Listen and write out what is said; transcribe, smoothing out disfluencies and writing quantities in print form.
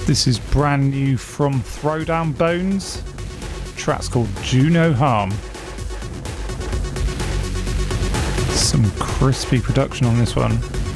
This is brand new from Throwdown Bones. The track's called Do No Harm. Some crispy production on this one.